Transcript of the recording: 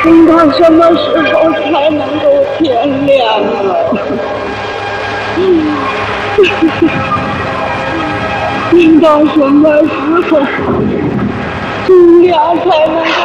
等到什么时候才能够天亮啊？等到什么时候天亮才能够？